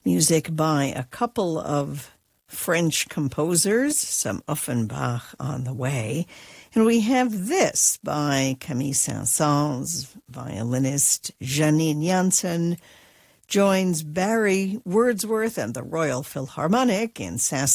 Music by a couple of French composers, some Offenbach on the way. And we have this by Camille Saint-Saëns, violinist Janine Jansen, joins Barry Wordsworth and the Royal Philharmonic in